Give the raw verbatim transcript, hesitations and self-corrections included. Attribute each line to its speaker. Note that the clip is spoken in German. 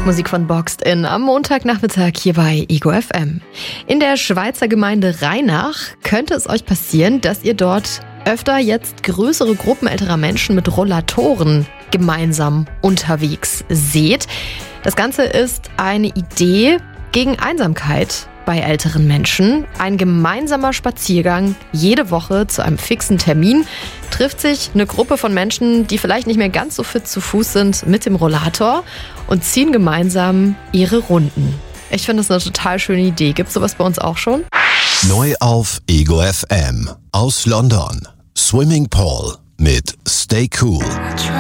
Speaker 1: Musik von Boxed In am Montagnachmittag hier bei Ego F M. In der Schweizer Gemeinde Rheinach könnte es euch passieren, dass ihr dort öfter jetzt größere Gruppen älterer Menschen mit Rollatoren gemeinsam unterwegs seht. Das Ganze ist eine Idee gegen Einsamkeit bei älteren Menschen. Ein gemeinsamer Spaziergang jede Woche zu einem fixen Termin. Trifft sich eine Gruppe von Menschen, die vielleicht nicht mehr ganz so fit zu Fuß sind, mit dem Rollator und ziehen gemeinsam ihre Runden. Ich finde das eine total schöne Idee. Gibt es sowas bei uns auch schon?
Speaker 2: Neu auf Ego F M aus London. Swimming Pool mit Stay Cool.